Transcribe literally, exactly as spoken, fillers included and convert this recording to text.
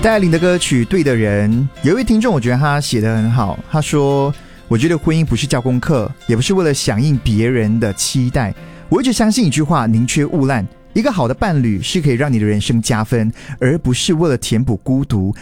戴爱玲的歌曲《对的人》，有一位听众我觉得他写得很好，他说我觉得婚姻不是教功课，也不是为了响应别人的期待，我一直相信一句话，宁缺毋滥，一个好的伴侣是可以让你的人生加分，而不是为了填补孤独